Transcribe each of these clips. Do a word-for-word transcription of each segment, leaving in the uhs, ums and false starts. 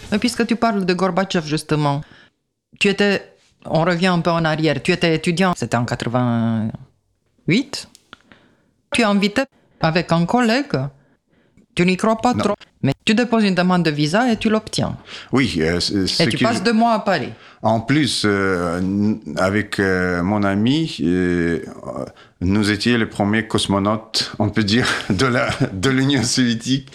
Mais puisque tu parles de Gorbatchev, justement, tu étais, on revient un peu en arrière, tu étais étudiant, c'était en quatre-vingt-huit. Tu es invité avec un collègue, tu n'y crois pas non. trop, mais tu déposes une demande de visa et tu l'obtiens. Oui. Euh, et tu passes je... deux mois à Paris. En plus, euh, avec euh, mon ami, euh, nous étions les premiers cosmonautes, on peut dire, de, la, de l'Union soviétique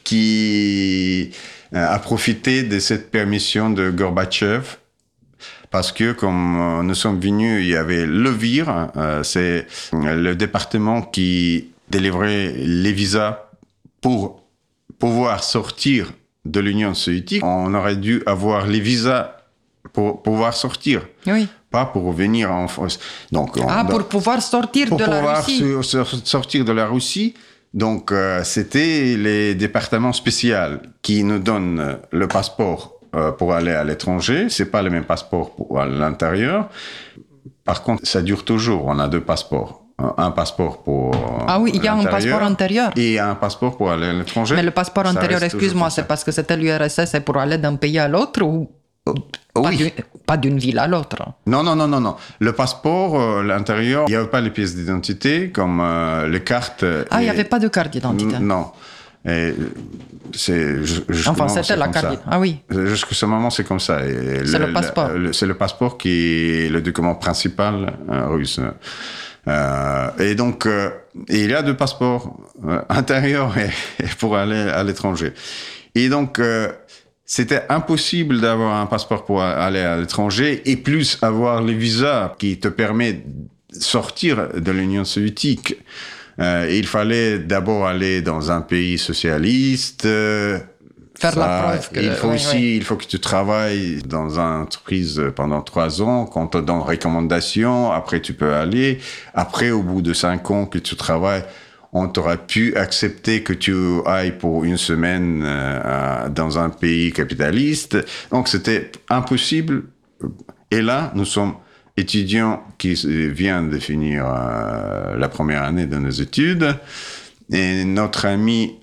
qui euh, a profité de cette permission de Gorbatchev. Parce que comme nous sommes venus, il y avait le V I R, euh, c'est le département qui délivrait les visas pour pouvoir sortir de l'Union soviétique. On aurait dû avoir les visas pour pouvoir sortir, oui. pas pour venir en France. Donc, on, ah, pour pouvoir sortir pour de pouvoir la Russie. Pour pouvoir sortir de la Russie. Donc, euh, c'était les départements spéciaux qui nous donnent le passeport euh, pour aller à l'étranger. C'est pas le même passeport pour à l'intérieur. Par contre, ça dure toujours. On a deux passeports. Un passeport pour ah oui, il y a un passeport antérieur et un passeport pour aller à l'étranger. Mais le passeport antérieur, excuse-moi, c'est parce que c'était l'U R S S et pour aller d'un pays à l'autre ou oui. pas, d'une, pas d'une ville à l'autre? Non, non, non, non, non. Le passeport, euh, l'intérieur, il n'y avait pas les pièces d'identité comme euh, les cartes. Ah, il et... n'y avait pas de carte d'identité. Non. Et c'est enfin, c'était la carte. Ça. Ah oui. Jusqu'à ce moment, c'est comme ça. Et c'est le, le passeport. Le, c'est le passeport qui est le document principal euh, russe. Euh, et donc, euh, il y a deux passeports euh, intérieurs et, et pour aller à l'étranger. Et donc, euh, c'était impossible d'avoir un passeport pour aller à l'étranger et plus avoir les visas qui te permettent de sortir de l'Union soviétique. Euh, il fallait d'abord aller dans un pays socialiste. Euh, Faire ça, la preuve que... Il faut oui, aussi, oui. il faut que tu travailles dans une entreprise pendant trois ans, qu'on te donne recommandation, après tu peux aller. Après, au bout de cinq ans que tu travailles, on t'aura pu accepter que tu ailles pour une semaine euh, dans un pays capitaliste. Donc, c'était impossible. Et là, nous sommes étudiants qui viennent de finir euh, la première année de nos études. Et notre ami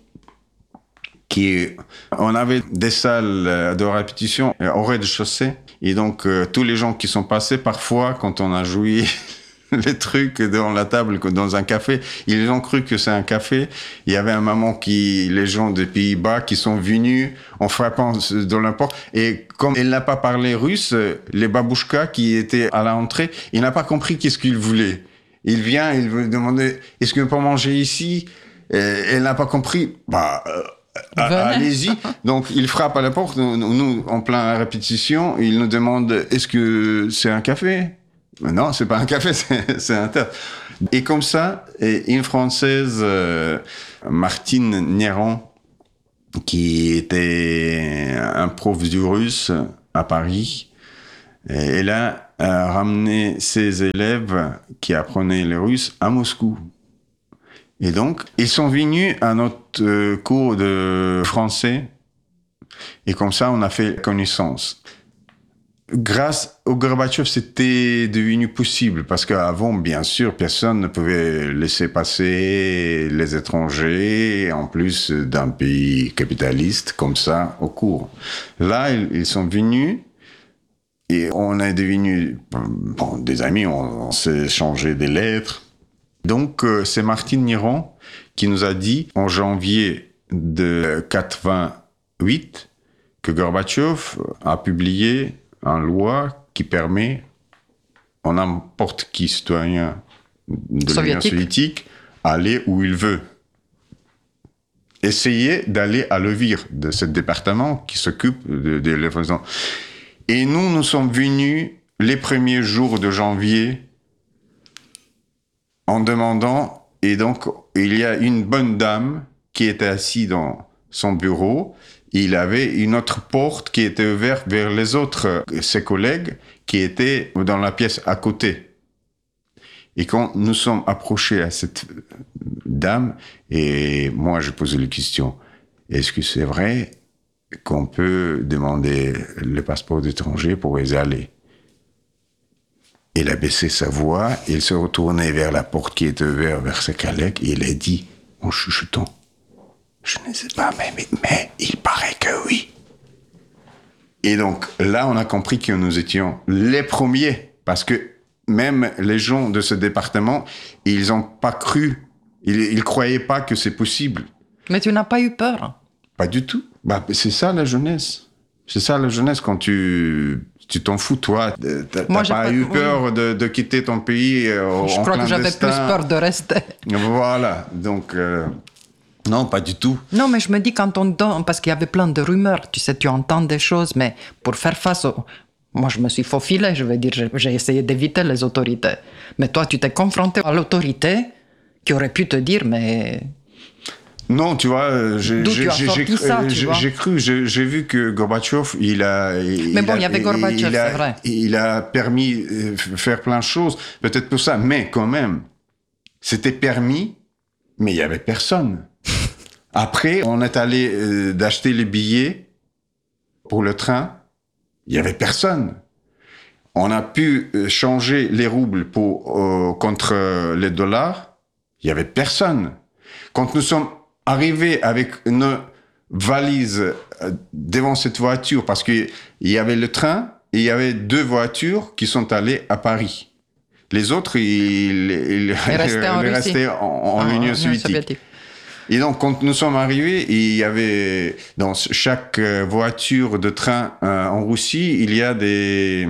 qui, on avait des salles de répétition au rez-de-chaussée. Et donc, euh, tous les gens qui sont passés, parfois, quand on a joué les trucs dans la table, dans un café, ils ont cru que c'est un café. Il y avait un moment qui, les gens des Pays-Bas qui sont venus en frappant dans la porte. Et comme il n'a pas parlé russe, les babouchkas qui étaient à l'entrée, il n'a pas compris qu'est-ce qu'il voulait. Il vient, il veut demander, est-ce qu'on peut manger ici? Et elle n'a pas compris. Bah, euh, allez-y. Donc, il frappe à la porte. Nous, nous en plein répétition, il nous demande, est-ce que c'est un café? Non, c'est pas un café, c'est, c'est un thé. Et comme ça, une Française, euh, Martine Néron, qui était un prof du russe à Paris, elle a euh, ramené ses élèves qui apprenaient le russe à Moscou. Et donc, ils sont venus à notre euh, cours de français, et comme ça, on a fait connaissance. Grâce au Gorbatchev, c'était devenu possible, parce qu'avant, bien sûr, personne ne pouvait laisser passer les étrangers, en plus d'un pays capitaliste, comme ça, au cours. Là, ils sont venus, et on est devenus bon, des amis, on, on s'est échangé des lettres. Donc, euh, c'est Martine Néron qui nous a dit, en janvier de quatre-vingt-huit, que Gorbatchev a publié une loi qui permet à n'importe qui citoyen de l'Union soviétique aller où il veut. Essayez d'aller à l'E V I R, de ce département qui s'occupe de, de l'évasion. Et nous, nous sommes venus les premiers jours de janvier en demandant, et donc il y a une bonne dame qui était assise dans son bureau. Il avait une autre porte qui était ouverte vers les autres, ses collègues, qui étaient dans la pièce à côté. Et quand nous sommes approchés à cette dame, et moi je posais la question, est-ce que c'est vrai qu'on peut demander le passeport d'étranger pour y aller? Il a baissé sa voix, il se retournait vers la porte qui était ouverte vers ses collègues, et il a dit, en chuchotant, je ne sais pas, mais, mais, mais il paraît que oui. Et donc là, on a compris que nous étions les premiers, parce que même les gens de ce département, ils n'ont pas cru, ils ne croyaient pas que c'est possible. Mais tu n'as pas eu peur? Pas du tout. Bah, c'est ça la jeunesse. C'est ça la jeunesse, quand tu... Tu t'en fous, toi. T'as Moi, pas, pas eu peur oui. de, de quitter ton pays euh, Je en crois que j'avais plus peur de rester. Voilà. Donc, euh, non, pas du tout. Non, mais je me dis quand on donne... Parce qu'il y avait plein de rumeurs. Tu sais, tu entends des choses, mais pour faire face au... Moi, je me suis faufilé, je veux dire. J'ai, j'ai essayé d'éviter les autorités. Mais toi, tu t'es confronté à l'autorité qui aurait pu te dire, mais... Non, tu vois, j'ai, D'où j'ai, tu as j'ai, sorti j'ai, ça, tu j'ai, vois. j'ai cru, j'ai, j'ai vu que Gorbatchev, il a... Il mais bon, a, il y avait Gorbatchev, il a, c'est vrai. Il a permis de faire plein de choses, peut-être pour ça, mais quand même, c'était permis, mais il y avait personne. Après, on est allé euh, d'acheter les billets pour le train, il y avait personne. On a pu changer les roubles pour, euh, contre les dollars, il y avait personne. Quand nous sommes arrivé avec nos valises devant cette voiture, parce qu'il y avait le train et il y avait deux voitures qui sont allées à Paris. Les autres, ils, ils, ils restaient en, restaient en, en ah, Union soviétique. soviétique. Et donc, quand nous sommes arrivés, il y avait dans chaque voiture de train euh, en Russie, il y a des,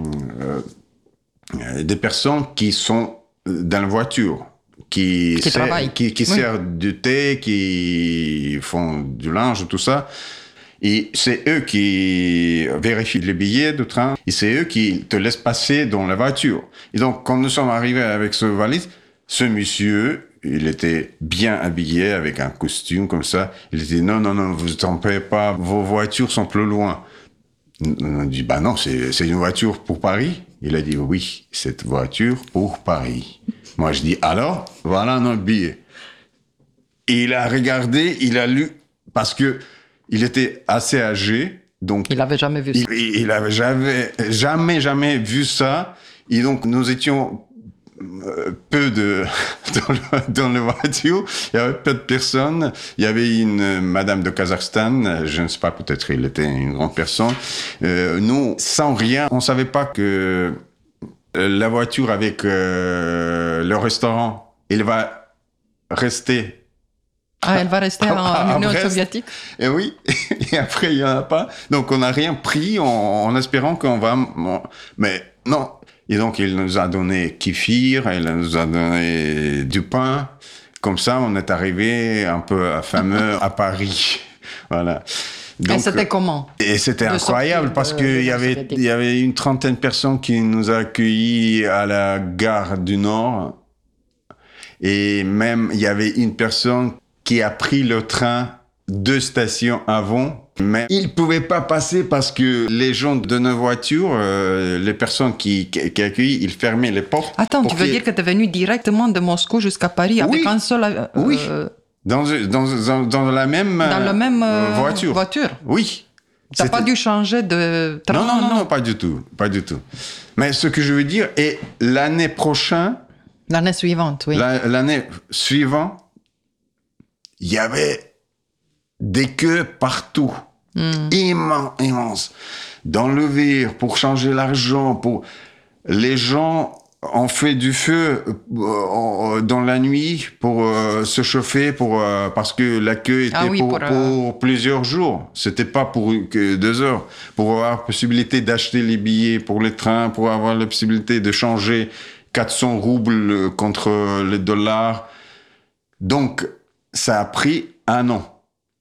euh, des personnes qui sont dans la voiture. Qui, qui travaillent. Qui, qui oui. servent du thé, qui font du linge, tout ça. Et c'est eux qui vérifient les billets de train. Et c'est eux qui te laissent passer dans la voiture. Et donc, quand nous sommes arrivés avec ce valise, ce monsieur, il était bien habillé avec un costume comme ça. Il dit, non, non, non, vous ne trompez pas, vos voitures sont plus loin. On a dit, bah non, c'est, c'est une voiture pour Paris. Il a dit, oui, cette voiture pour Paris. Moi, je dis, alors, voilà notre billet. Et il a regardé, il a lu, parce que il était assez âgé, donc... Il n'avait jamais vu ça. Il, il avait jamais, jamais, jamais vu ça. Et donc, nous étions euh, peu de... dans, le, dans la voiture. Il y avait peu de personnes. Il y avait une madame de Kazakhstan, je ne sais pas, peut-être il était une grande personne. Euh, nous, sans rien, on ne savait pas que... La voiture avec euh, le restaurant, il va rester. Ah, elle va rester en, en Union soviétique. Et oui, et après, il n'y en a pas. Donc, on n'a rien pris en, en espérant qu'on va... Bon, mais non. Et donc, il nous a donné kéfir, il nous a donné du pain. Comme ça, on est arrivé un peu affameux à Paris. Voilà. Donc, et c'était comment? Et c'était incroyable parce qu'il y avait, il y avait une trentaine de personnes qui nous a accueillis à la gare du Nord. Et même, il y avait une personne qui a pris le train deux stations avant. Mais il ne pouvait pas passer parce que les gens de nos voitures, euh, les personnes qui, qui, qui accueillies, ils fermaient les portes. Attends, tu veux dire que tu es venu directement de Moscou jusqu'à Paris avec oui. un seul... Euh, oui. Dans, dans, dans, dans la même, dans la même euh, voiture. voiture. Oui. Tu n'as pas dû changer de train? Non, non, non, non, pas du tout. Pas du tout. Mais ce que je veux dire, et l'année prochaine... L'année suivante, oui. La, l'année suivante, il y avait des queues partout. Mm. Immense, immense. Dans le Vire, pour changer l'argent, pour... Les gens... On fait du feu euh, dans la nuit pour euh, se chauffer, pour, euh, parce que la queue était ah oui, pour, pour, pour euh... plusieurs jours. C'était pas pour que deux heures. Pour avoir la possibilité d'acheter les billets pour les trains, pour avoir la possibilité de changer quatre cents roubles contre les dollars. Donc, ça a pris un an.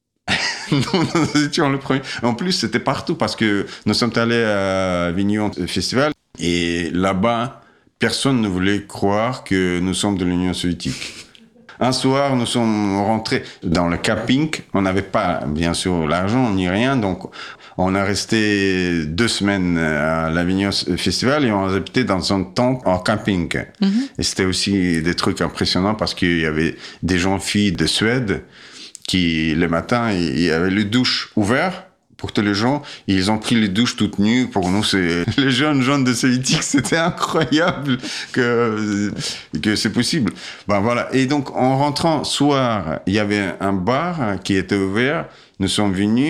Nous étions le premier. En plus, c'était partout parce que nous sommes allés à Avignon Festival et là-bas, personne ne voulait croire que nous sommes de l'Union soviétique. Un soir, nous sommes rentrés dans le camping. On n'avait pas, bien sûr, l'argent ni rien. Donc, on a resté deux semaines à l'Avignon Festival et on a habité dans un tente en camping. Mm-hmm. Et c'était aussi des trucs impressionnants parce qu'il y avait des jeunes filles de Suède qui, le matin, il y avait les douches ouvertes. Pour tous les gens, ils ont pris les douches toutes nues. Pour nous, c'est les jeunes jeunes de soviétiques, c'était incroyable que que c'est possible. Ben voilà. Et donc, en rentrant soir, il y avait un bar qui était ouvert. Nous sommes venus.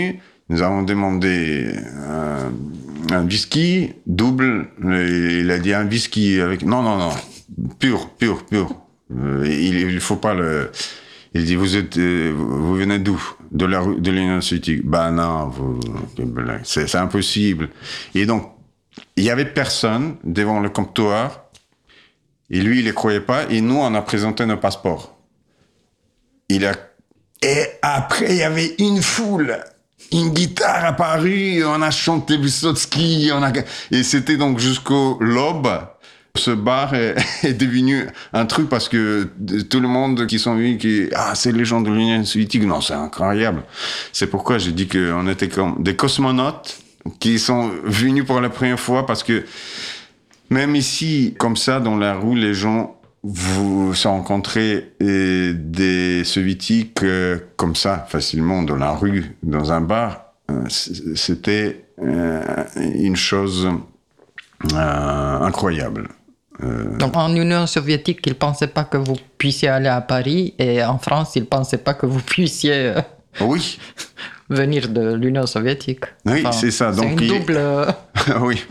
Nous avons demandé un, un whisky double. Il a dit un whisky avec... Non, non, non. Pur, pur, pur. Il ne faut pas le... Il dit, vous êtes, vous venez d'où? De la rue, de l'Union soviétique. Ben non, vous, c'est, c'est impossible. Et donc, il y avait personne devant le comptoir. Et lui, il ne les croyait pas. Et nous, on a présenté nos passeports. Il a... Et après, il y avait une foule. Une guitare apparue. On a chanté Vysotsky. On a... Et c'était donc jusqu'au l'aube. Ce bar est, est devenu un truc parce que tout le monde qui sont venus, qui ah c'est les gens de l'Union soviétique, non c'est incroyable. C'est pourquoi j'ai dit qu'on était comme des cosmonautes qui sont venus pour la première fois parce que même ici comme ça dans la rue les gens vous se rencontrez et des soviétiques euh, comme ça facilement dans la rue, dans un bar, euh, c'était euh, une chose euh, incroyable. Euh... Donc en Union soviétique, ils ne pensaient pas que vous puissiez aller à Paris et en France, ils ne pensaient pas que vous puissiez euh, oui. venir de l'Union soviétique. Oui, enfin, c'est ça. Donc, c'est une double... Il... oui.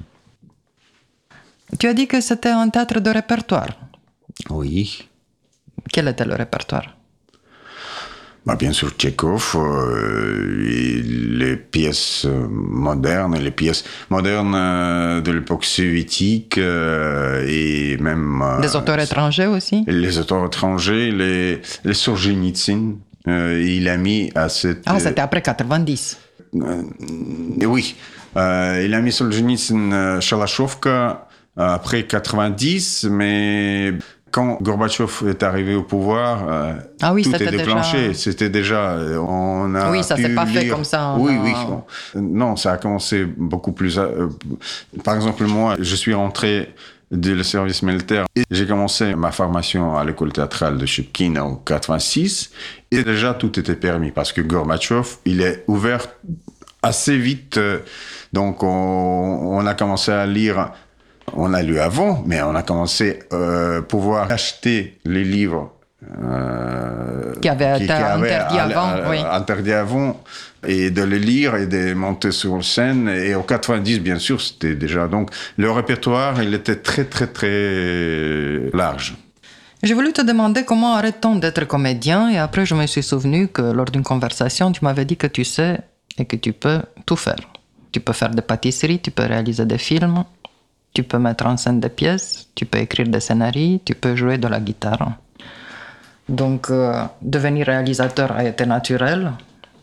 Tu as dit que c'était un théâtre de répertoire. Oui. Quel était le répertoire? Bah, bien sûr, Tchekhov, euh, et les pièces modernes, les pièces modernes euh, de l'époque soviétique euh, et même... Euh, des auteurs étrangers aussi? Les auteurs étrangers, les, les Solzhenitsyn, euh, il a mis à cette... Ah, c'était après quatre-vingt-dix. Euh, oui, euh, il a mis Solzhenitsyn, euh, Chalashovka après quatre-vingt-dix, mais... Quand Gorbatchev est arrivé au pouvoir, euh, ah oui, tout est déclenché. Déjà... C'était déjà, on a oui, ça pu s'est pas lire... fait comme ça. Oui, non. oui. Bon. Non, ça a commencé beaucoup plus. Euh, par exemple, moi, je suis rentré du service militaire et j'ai commencé ma formation à l'école théâtrale de Chupkin en quatre-vingt-six. Et déjà, tout était permis parce que Gorbatchev, il est ouvert assez vite. Donc, on, on a commencé à lire. On a lu avant, mais on a commencé à euh, pouvoir acheter les livres euh, qui avaient été interdits avant, à, à, oui. interdits avant, et de les lire et de les monter sur scène. Et en quatre-vingt-dix, bien sûr, c'était déjà... Donc, le répertoire, il était très, très, très large. J'ai voulu te demander comment arrête-t-on d'être comédien, et après, je me suis souvenu que lors d'une conversation, tu m'avais dit que tu sais et que tu peux tout faire. Tu peux faire des pâtisseries, tu peux réaliser des films, tu peux mettre en scène des pièces, tu peux écrire des scénarios, tu peux jouer de la guitare. Donc, euh, devenir réalisateur a été naturel.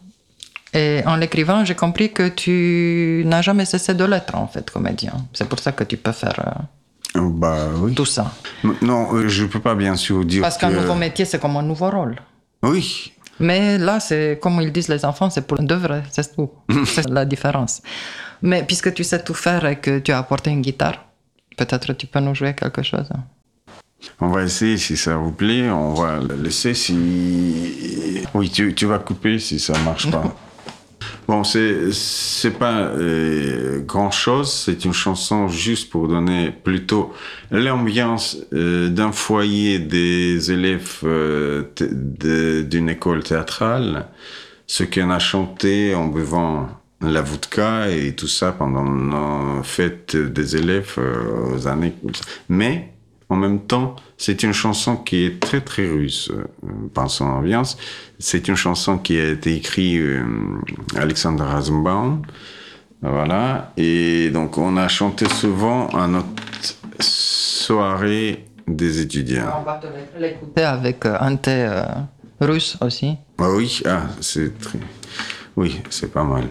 Et en l'écrivant, j'ai compris que tu n'as jamais cessé de l'être, en fait, comédien. C'est pour ça que tu peux faire euh, bah, oui. tout ça. Non, je ne peux pas bien sûr dire Parce qu'un que... nouveau métier, c'est comme un nouveau rôle. Oui. Mais là, c'est comme ils disent les enfants, c'est pour de vrai, c'est tout. C'est la différence. Mais puisque tu sais tout faire et que tu as apporté une guitare, peut-être tu peux nous jouer quelque chose. On va essayer si ça vous plaît. On va le laisser si... Oui, tu, tu vas couper si ça ne marche pas. Bon, c'est, c'est pas euh, grand-chose. C'est une chanson juste pour donner plutôt l'ambiance euh, d'un foyer des élèves euh, t- de, d'une école théâtrale. Ce qu'on a chanté en buvant la vodka et tout ça pendant nos fêtes des élèves euh, aux années. Mais en même temps, c'est une chanson qui est très très russe euh, par son ambiance. C'est une chanson qui a été écrite euh, Alexander Rosenbaum. Voilà. Et donc on a chanté souvent à notre soirée des étudiants. On va te l'écouter avec un thé euh, russe aussi. Ah oui, ah, c'est très... Oui, c'est pas mal.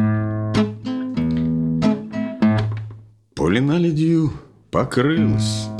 Поле на ледью покрылось,